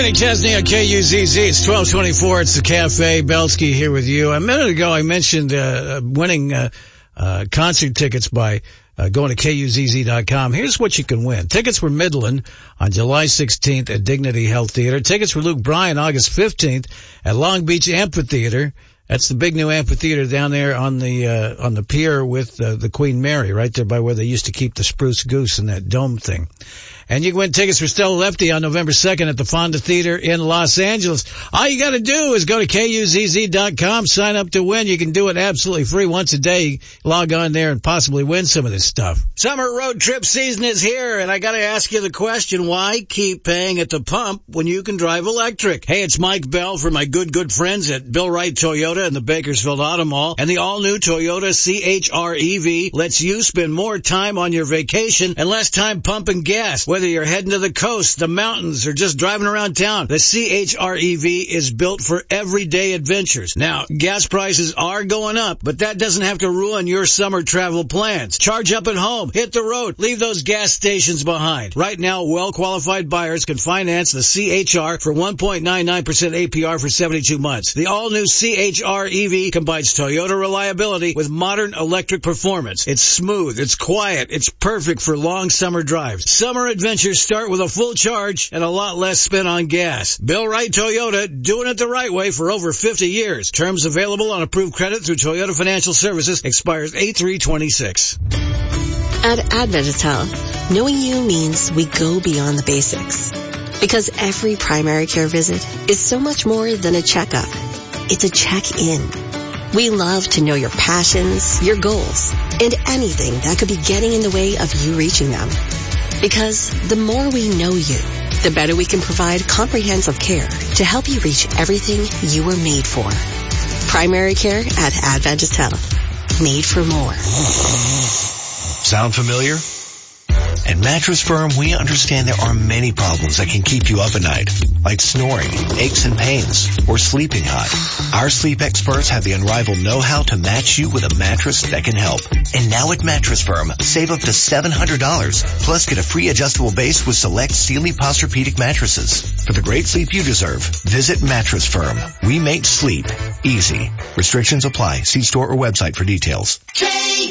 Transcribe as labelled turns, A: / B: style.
A: Kenny Chesney on KUZZ. It's 1224. It's the Cafe. Belsky here with you. A minute ago, I mentioned winning concert tickets by going to KUZZ.com. Here's what you can win. Tickets for Midland on July 16th at Dignity Health Theater. Tickets for Luke Bryan August 15th at Long Beach Amphitheater. That's the big new amphitheater down there on the pier with the Queen Mary, right there by where they used to keep the Spruce Goose and that dome thing. And you can win tickets for Stella Lefty on November 2nd at the Fonda Theater in Los Angeles. All you got to do is go to KUZZ.com, sign up to win. You can do it absolutely free once a day. Log on there and possibly win some of this stuff. Summer road trip season is here, and I got to ask you the question, why keep paying at the pump when you can drive electric? Hey, it's Mike Bell from my good friends at Bill Wright Toyota and the Bakersfield Auto Mall. And the all-new Toyota CHR-EV lets you spend more time on your vacation and less time pumping gas. Whether you're heading to the coast, the mountains, or just driving around town, the CHR-EV is built for everyday adventures. Now, gas prices are going up, but that doesn't have to ruin your summer travel plans. Charge up at home, hit the road, leave those gas stations behind. Right now, well-qualified buyers can finance the CHR for 1.99% APR for 72 months. The all-new CHR-EV combines Toyota reliability with modern electric performance. It's smooth, it's quiet, it's perfect for long summer drives. Summer adventures start with a full charge and a lot less spent on gas. Bill Wright Toyota, doing it the right way for over 50 years. Terms available on approved credit through Toyota Financial Services. Expires 8/3/26.
B: At Adventist Health, knowing you means we go beyond the basics. Because every primary care visit is so much more than a checkup. It's a check-in. We love to know your passions, your goals, and anything that could be getting in the way of you reaching them. Because the more we know you, the better we can provide comprehensive care to help you reach everything you were made for. Primary care at Adventist Health. Made for more.
C: Sound familiar? At Mattress Firm, we understand there are many problems that can keep you up at night, like snoring, aches and pains, or sleeping hot. Our sleep experts have the unrivaled know-how to match you with a mattress that can help. And now at Mattress Firm, save up to $700, plus get a free adjustable base with select Sealy Posturepedic mattresses. For the great sleep you deserve, visit Mattress Firm. We make sleep easy. Restrictions apply. See store or website for details.